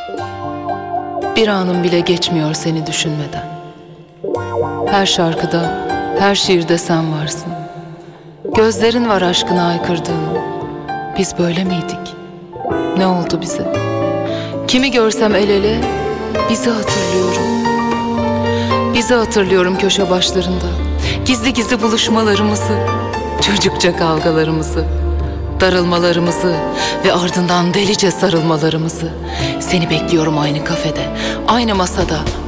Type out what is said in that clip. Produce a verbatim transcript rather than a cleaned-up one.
Bir anım bile geçmiyor seni düşünmeden. Her şarkıda, her şiirde sen varsın. Gözlerin var aşkına aykırdığın. Biz böyle miydik? Ne oldu bize? Kimi görsem el ele, bizi hatırlıyorum. Bizi hatırlıyorum köşe başlarında. Gizli gizli buluşmalarımızı, çocukça kavgalarımızı, darılmalarımızı ve ardından delice sarılmalarımızı. Seni bekliyorum aynı kafede, aynı masada,